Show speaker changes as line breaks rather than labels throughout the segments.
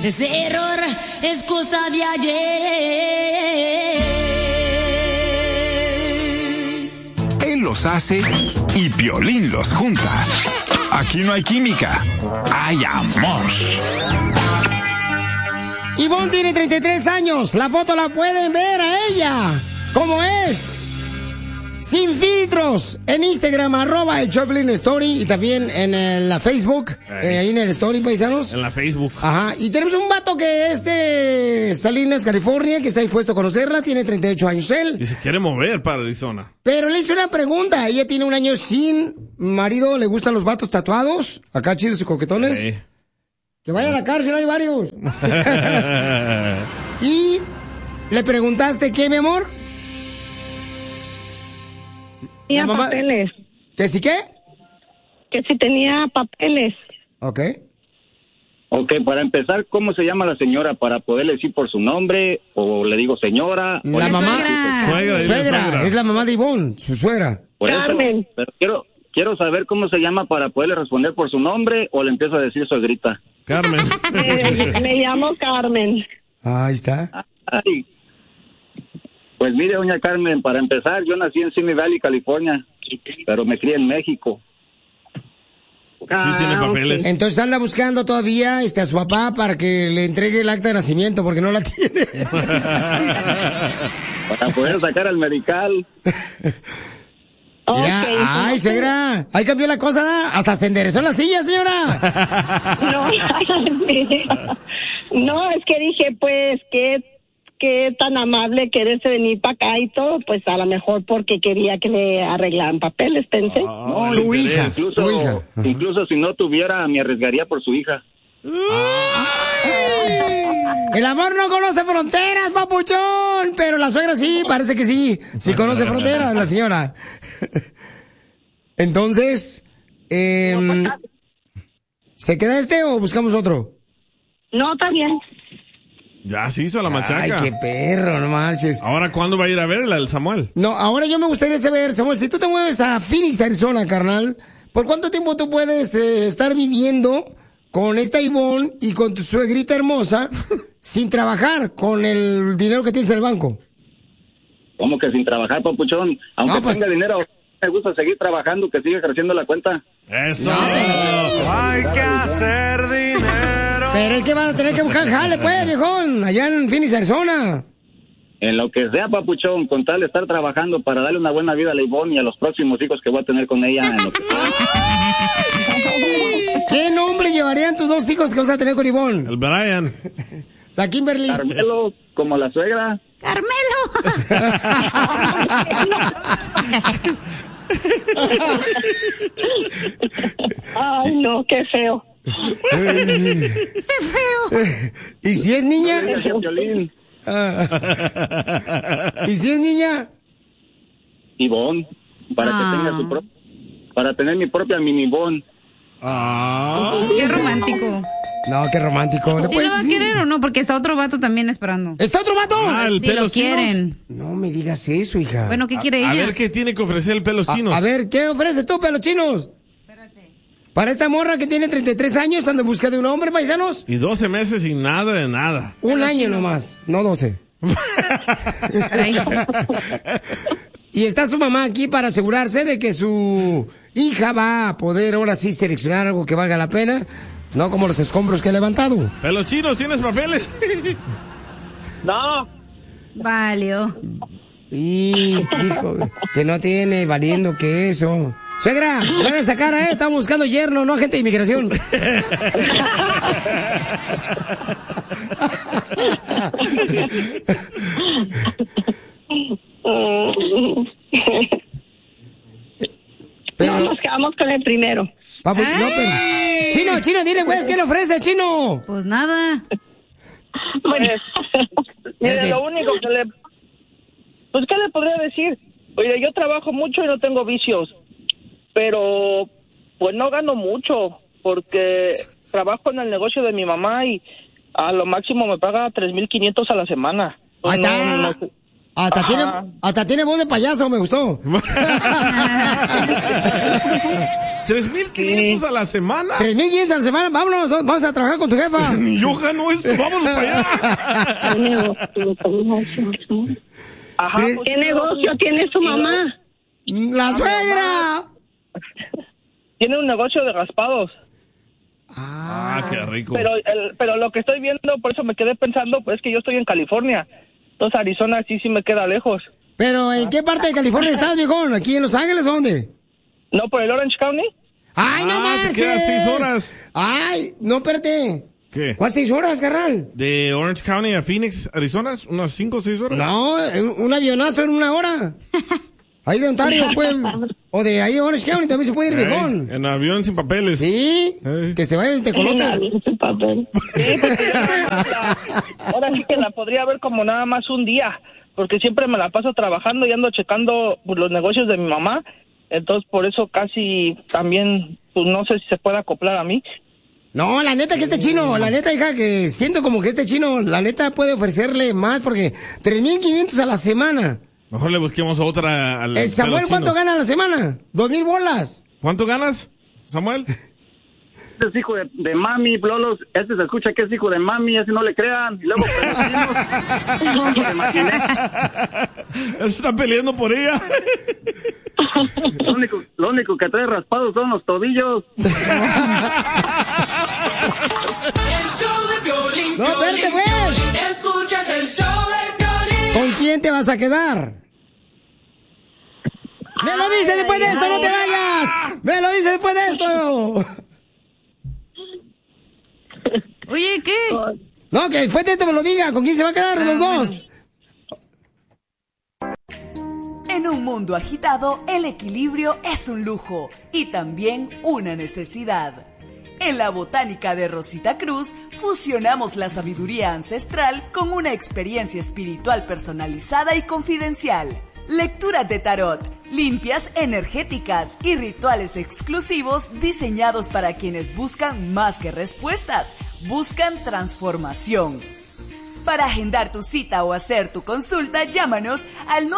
Ese error es cosa de ayer.
Él los hace y Piolín los junta. Aquí no hay química, hay amor.
Ivonne tiene 33 años. La foto la pueden ver a ella. ¿Cómo es? Sin filtros. En Instagram, @el Choplin Story. Y también en la Facebook. Ahí en el Story, paisanos.
En la Facebook.
Ajá. Y tenemos un vato que es de Salinas, California, que está dispuesto a conocerla. Tiene 38 años él.
Y se quiere mover para Arizona.
Pero le hice una pregunta. Ella tiene 1 año sin marido. ¿Le gustan los vatos tatuados? Acá chidos y coquetones.
Sí.
Que vaya a la cárcel, hay varios. Y le preguntaste, ¿qué, mi amor?
Tenía papeles.
¿Que sí qué?
Que si tenía papeles.
Ok.
Ok, para empezar, ¿cómo se llama la señora? Para poderle decir por su nombre, o le digo señora.
La mamá. Suegra. Es la mamá de Ivonne, su suegra.
Por Carmen. Eso, pero quiero saber cómo se llama para poderle responder por su nombre, o le empiezo a decir suegrita.
Carmen.
Me llamo Carmen.
Ahí está.
Ay. Pues mire, doña Carmen, para empezar, yo nací en Simi Valley, California, pero me crié en México.
Sí, tiene papeles.
Okay. Entonces anda buscando todavía a su papá para que le entregue el acta de nacimiento, porque no la tiene.
Para poder sacar al medical.
Mira,
Okay,
ay, suegra, ahí cambió la cosa, ¿da? Hasta se enderezó en la silla, señora.
No, es que dije, pues, qué tan amable que eres de venir para acá y todo, pues a lo mejor porque quería que le arreglaran papeles, pensé.
No,
tu hija.
Incluso si no tuviera, me arriesgaría por su hija.
El amor no conoce fronteras, papuchón, pero la suegra sí, parece que sí. Sí conoce fronteras, la señora. Entonces, ¿se queda o buscamos otro?
No, está bien.
Ya se hizo la machaca.
Ay, qué perro, no marches.
¿Ahora cuándo va a ir a verla el Samuel?
No, ahora yo me gustaría saber, Samuel, si tú te mueves a Phoenix, Arizona, carnal, ¿por cuánto tiempo tú puedes estar viviendo con esta Ivonne y con tu suegrita hermosa sin trabajar, con el dinero que tienes en el banco?
¿Cómo que sin trabajar, papuchón? Aunque tenga dinero, me gusta seguir trabajando, que siga creciendo la cuenta.
¡Eso!
No,
hay que hacer dinero.
Pero es que va a tener que buscar jale, pues, viejón, allá en Phoenix, Arizona.
En lo que sea, papuchón, con tal de estar trabajando para darle una buena vida a la Ivonne y a los próximos hijos que voy a tener con ella. En lo que...
¿Qué nombre llevarían tus 2 hijos que vas a tener con Ivonne?
El Brian.
La Kimberly.
Carmelo, como la suegra.
¡Carmelo!
Ay, no, qué feo.
¡Qué feo!
¿Y si es niña? ¿Y si es niña?
Ivonne, para que tenga para tener mi propia mini Ivonne.
¡Qué romántico!
No, qué romántico.
¿Sí lo va a querer o no? Porque está otro vato también esperando.
¿Está otro vato?
El
sí,
pelo
lo quieren.
No me digas eso, hija.
Bueno, ¿qué quiere ella?
A ver qué tiene que ofrecer el Pelos Chinos.
A ver, ¿qué ofreces tú, Pelos Chinos?
Espérate.
Para esta morra que tiene 33 años, anda en busca de un hombre, paisanos.
Y 12 meses sin nada de nada.
Un año nomás, no 12. Y está su mamá aquí para asegurarse de que su hija va a poder ahora sí seleccionar algo que valga la pena. No como los escombros que he levantado.
Pelos Chinos, ¿tienes papeles?
No.
Valió.
Y dijo que no tiene, valiendo que eso. Suegra, no le esa cara, está buscando yerno, no agente de inmigración.
No, nos quedamos con el primero.
Papu, no, pero... Chino, dile, güey, ¿qué le ofrece, Chino?
Pues nada.
Bueno,
mire, lo único que pues, ¿qué le podría decir? Oye, yo trabajo mucho y no tengo vicios, pero pues no gano mucho, porque trabajo en el negocio de mi mamá y a lo máximo me paga 3,500 a la semana. Pues
ahí está. Hasta tiene voz de payaso, me gustó.
$3,500 a la semana.
$3,500 a la semana. Vámonos, vamos a trabajar con tu jefa.
Ni yo gano eso. Vámonos para allá.
Ajá, ¿qué negocio tiene su mamá?
¡La suegra!
Tiene un negocio de raspados.
Qué rico.
Pero lo que estoy viendo, por eso me quedé pensando, pues es que yo estoy en California. Entonces Arizona sí me queda lejos.
¿Pero en qué parte de California estás, viejón? ¿Aquí en Los Ángeles o dónde?
No, por el Orange County.
¡Ay, no manches!
Te quedas 6 horas.
¡Ay, no, espérate!
¿Qué?
¿Cuál 6 horas, carnal?
De Orange County a Phoenix, Arizona, unas 5 o 6 horas.
No, un avionazo en 1 hora. Ahí de Ontario, pues. O de ahí de Orange County también se puede ir, viejón.
En avión sin papeles.
Sí, que se vaya el tecolote.
Sin papel.
Sí, porque ahora sí que la podría ver como nada más un día, porque siempre me la paso trabajando y ando checando pues, los negocios de mi mamá. Entonces, por eso casi también, pues no sé si se puede acoplar a mí.
No, la neta que este chino, la neta, hija, que siento como que este chino, la neta puede ofrecerle más, porque $3,500 a la semana.
Mejor le busquemos otra al
¿El Samuel
pelo
cuánto
chino.
gana a la semana? 2,000 bolas.
¿Cuánto ganas, Samuel?
Este es hijo de mami, Lolos. Este se escucha que es hijo de mami, ese no le crean. Y luego,
Se está peleando por ella.
lo único que trae raspados son los tobillos.
No, espérate, pues.
Escuchas el show de Piolín.
¿Con quién te vas a quedar? ¡Me lo dice después de esto, no te vayas! ¡Me lo dice después de esto!
Oye, ¿qué?
No, que después de esto me lo diga. ¿Con quién se va a quedar de los dos?
En un mundo agitado, el equilibrio es un lujo y también una necesidad. En la botánica de Rosita Cruz, fusionamos la sabiduría ancestral con una experiencia espiritual personalizada y confidencial. Lecturas de tarot, limpias energéticas y rituales exclusivos diseñados para quienes buscan más que respuestas, buscan transformación. Para agendar tu cita o hacer tu consulta, llámanos al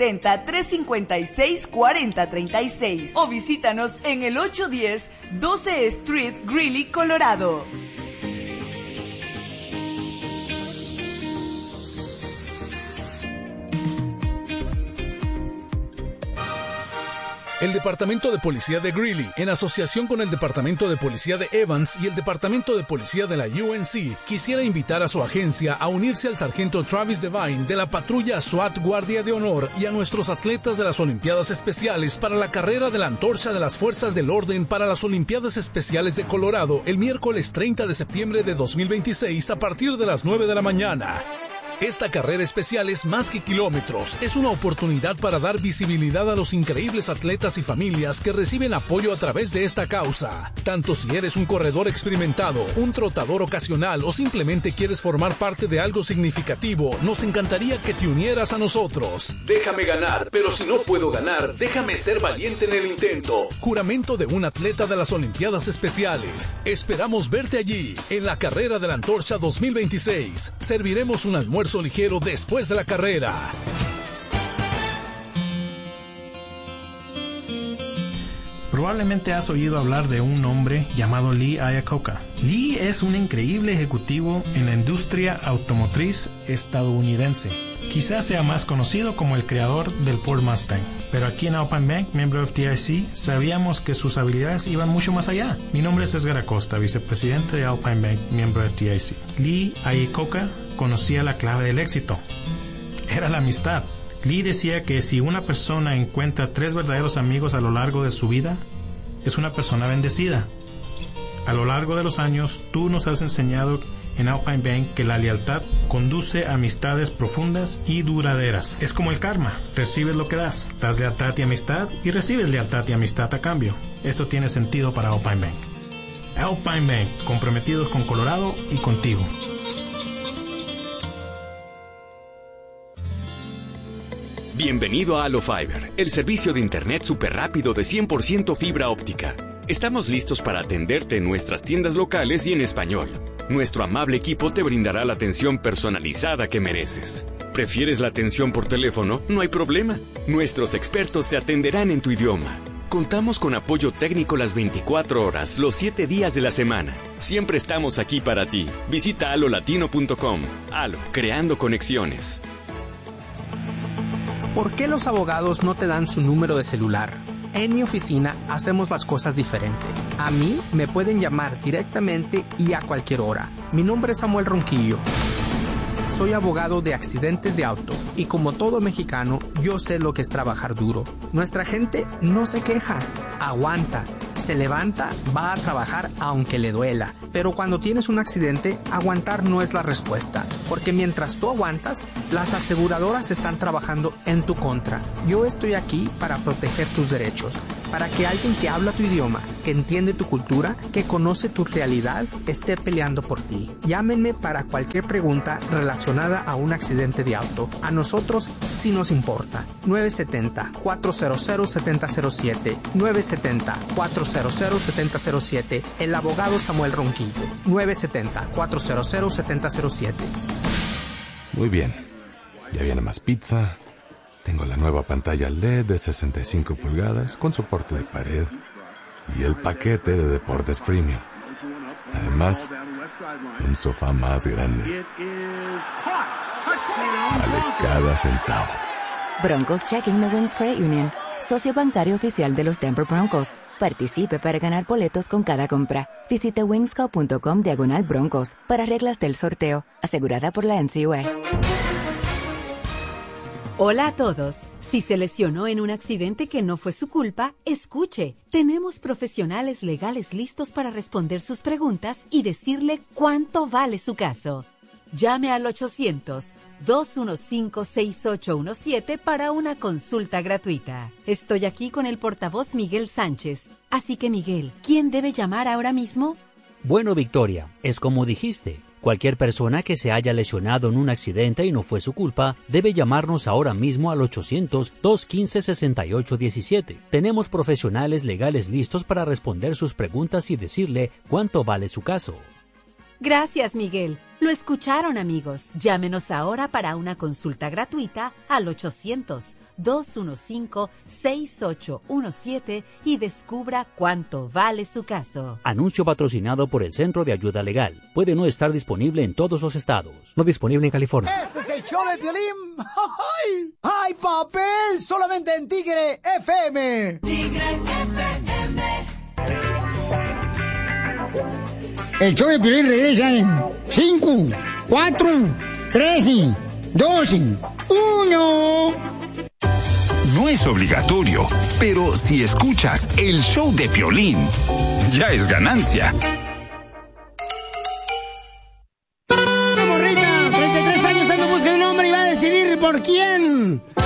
970-356-4036 o visítanos en el 810 12 Street, Greeley, Colorado.
El Departamento de Policía de Greeley, en asociación con el Departamento de Policía de Evans y el Departamento de Policía de la UNC, quisiera invitar a su agencia a unirse al sargento Travis Devine de la patrulla SWAT Guardia de Honor y a nuestros atletas de las Olimpiadas Especiales para la carrera de la Antorcha de las Fuerzas del Orden para las Olimpiadas Especiales de Colorado el miércoles 30 de septiembre de 2026 a partir de las 9 de la mañana. Esta carrera especial es más que kilómetros, es una oportunidad para dar visibilidad a los increíbles atletas y familias que reciben apoyo a través de esta causa. Tanto si eres un corredor experimentado, un trotador ocasional o simplemente quieres formar parte de algo significativo, nos encantaría que te unieras a nosotros. Déjame ganar, pero si no puedo ganar, déjame ser valiente en el intento. Juramento de un atleta de las Olimpiadas Especiales. Esperamos verte allí, en la carrera de la Antorcha 2026. Serviremos un almuerzo ligero después de la carrera.
Probablemente has oído hablar de un hombre llamado Lee Iacocca. Lee es un increíble ejecutivo en la industria automotriz estadounidense. Quizás sea más conocido como el creador del Ford Mustang. Pero aquí en Alpine Bank, miembro de FDIC, sabíamos que sus habilidades iban mucho más allá. Mi nombre es Edgar Acosta, vicepresidente de Alpine Bank, miembro de FDIC. Lee Iacocca conocía la clave del éxito. Era la amistad. Lee decía que si una persona encuentra 3 verdaderos amigos a lo largo de su vida, es una persona bendecida. A lo largo de los años, tú nos has enseñado en Alpine Bank que la lealtad conduce a amistades profundas y duraderas. Es como el karma, recibes lo que das. Das lealtad y amistad y recibes lealtad y amistad a cambio. Esto tiene sentido para Alpine Bank. Alpine Bank, comprometidos con Colorado y contigo.
Bienvenido a Halo Fiber, el servicio de internet súper rápido de 100% fibra óptica. Estamos listos para atenderte en nuestras tiendas locales y en español. Nuestro amable equipo te brindará la atención personalizada que mereces. ¿Prefieres la atención por teléfono? No hay problema. Nuestros expertos te atenderán en tu idioma. Contamos con apoyo técnico las 24 horas, los 7 días de la semana. Siempre estamos aquí para ti. Visita alolatino.com. Alo, creando conexiones.
¿Por qué los abogados no te dan su número de celular? En mi oficina hacemos las cosas diferente. A mí me pueden llamar directamente y a cualquier hora. Mi nombre es Samuel Ronquillo. Soy abogado de accidentes de auto y como todo mexicano, yo sé lo que es trabajar duro. Nuestra gente no se queja, aguanta, se levanta, va a trabajar aunque le duela. Pero cuando tienes un accidente, aguantar no es la respuesta, porque mientras tú aguantas, las aseguradoras están trabajando en tu contra. Yo estoy aquí para proteger tus derechos, para que alguien que habla tu idioma, que entiende tu cultura, que conoce tu realidad, esté peleando por ti. Llámenme para cualquier pregunta relacionada a un accidente de auto. A nosotros sí nos importa. 970-400-7007. 970-400-7007. El abogado Samuel Ronquillo. 970-400-7007.
Muy bien. Ya viene más pizza. Tengo la nueva pantalla LED de 65 pulgadas con soporte de pared y el paquete de deportes premium. Además, un sofá más grande. Vale cada centavo.
Broncos Checking the Wings Credit Union, socio bancario oficial de los Denver Broncos. Participe para ganar boletos con cada compra. Visite wingsco.com/Broncos para reglas del sorteo, asegurada por la NCUA.
Hola a todos. Si se lesionó en un accidente que no fue su culpa, escuche. Tenemos profesionales legales listos para responder sus preguntas y decirle cuánto vale su caso. Llame al 800-215-6817 para una consulta gratuita. Estoy aquí con el portavoz Miguel Sánchez. Así que, Miguel, ¿quién debe llamar ahora mismo?
Bueno, Victoria, es como dijiste. Cualquier persona que se haya lesionado en un accidente y no fue su culpa, debe llamarnos ahora mismo al 800-215-6817. Tenemos profesionales legales listos para responder sus preguntas y decirle cuánto vale su caso.
Gracias, Miguel. Lo escucharon, amigos. Llámenos ahora para una consulta gratuita al 800-215-6817 y descubra cuánto vale su caso.
Anuncio patrocinado por el Centro de Ayuda Legal. Puede no estar disponible en todos los estados. No disponible en California.
Este es el show de Piolín. ¡Ay! ¡Ay, papel! Solamente en Tigre FM. Tigre FM. El show de Piolín regresa en 5, 4, 3, 2, 1.
No es obligatorio, pero si escuchas el show de Piolín, ya es ganancia.
Una morrita, 33 años, anda en busca de un hombre y va a decidir por quién